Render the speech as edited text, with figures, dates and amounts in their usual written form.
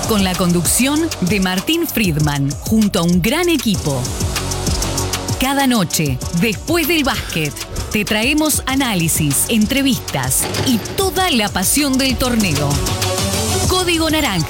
con la conducción de Martín Friedman, junto a un gran equipo. Cada noche, después del básquet, te traemos análisis, entrevistas y toda la pasión del torneo. Código Naranja.